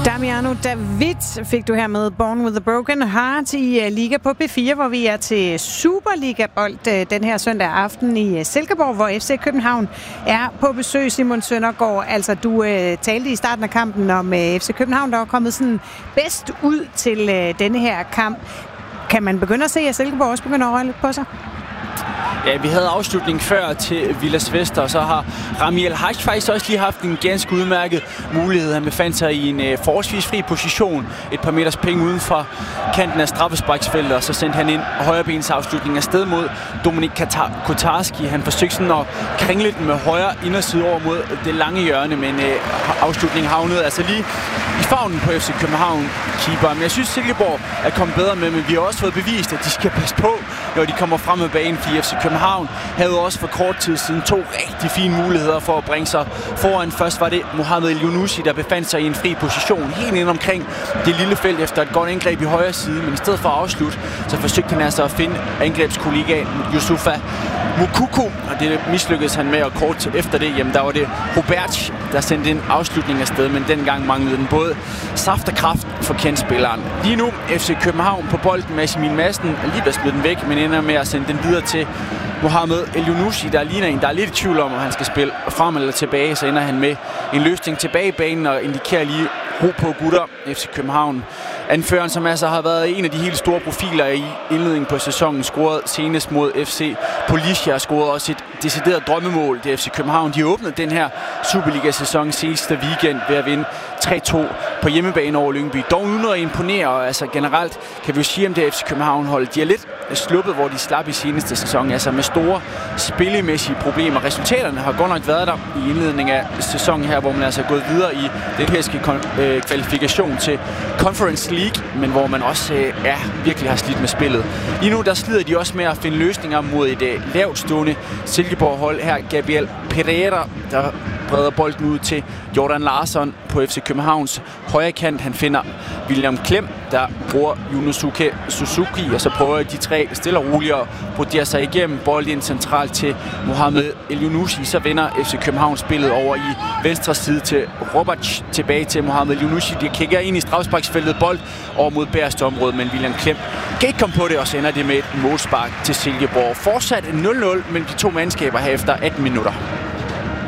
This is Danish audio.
Damiano David fik du her med Born with a Broken Heart i Liga på P4, hvor vi er til Superliga-bold den her søndag aften i Silkeborg, hvor FC København er på besøg. Simon Søndergaard, altså du talte i starten af kampen om FC København, der var kommet sådan bedst ud til denne her kamp. Kan man begynde at se, at Silkeborg også begynder at røre lidt på sig? Ja, vi havde afslutning før til Villas Vester, og så har Rami El Haj faktisk også lige haft en ganske udmærket mulighed. Han befandt sig i en forholdsvis fri position, et par meters penge uden for kanten af straffesparksfeltet, og så sendte han en højrebens afslutning afsted mod Dominik Kotarski. Han forsøgte sådan at kringle den med højre inderside over mod det lange hjørne, men afslutningen havnede altså lige i favnen på FC København-keeper. Men jeg synes, Silkeborg er kommet bedre med, men vi har også fået bevist, at de skal passe på, når de kommer frem med banen, fordi FC København havde også for kort tid siden 2 rigtig fine muligheder for at bringe sig foran. Først var det Mohamed El-Younoussi, der befandt sig i en fri position helt inde omkring det lille felt efter et godt angreb i højre side, men i stedet for at afslutte, så forsøgte han altså at finde angrebskollegaen Youssoufa Moukoko, og det mislykkedes han med, og kort efter det, jamen der var det Robert, der sendte en afslutning afsted, men dengang manglede den både saft og kraft for kendspilleren. Lige nu FC København på bolden med Simon Madsen, alligevel smidt den væk, men ender med at sende den videre til Mohamed El-Younoussi, der ligner en, der er lidt i tvivl om han skal spille frem eller tilbage, så ender han med en løsning tilbage i banen og indikerer lige ro på gutter. FC København anføreren, som altså har været en af de helt store profiler i indledningen på sæsonen, scorede senest mod FC Policia, scorede også et decideret drømmemål. Det FC København, de åbnede den her Superliga-sæson sidste weekend ved at vinde 3-2 på hjemmebane over Lyngby. Dog uden at imponere, og altså generelt kan vi jo sige om det FC København-hold. De er lidt sluppet, hvor de slap i seneste sæson, altså med store spillemæssige problemer. Resultaterne har godt nok været der i indledningen af sæsonen her, hvor man altså er gået videre i den europæiske kvalifikation til Conference League, men hvor man også virkelig har slidt med spillet. Lige nu der slider de også med at finde løsninger mod et lavtstående Silkeborg-hold her. Gabriel Pereira, der breder bolden ud til Jordan Larsson på FC Københavns højre kant. Han finder William Klem, der bruger Yunosuke Suzuki, og så prøver de tre stille og roligt at brodere sig igennem bolden centralt til Mohamed El-Younoussi. Så vender FC København spillet over i venstre side til Robert, tilbage til Mohamed El-Younoussi. De kigger ind i straffesparksfeltet, bold over mod bagerste område, men William Klem kan ikke komme på det, og så ender det med et målspark til Silkeborg. Fortsat 0-0 mellem de to mandskaber her efter 18 minutter.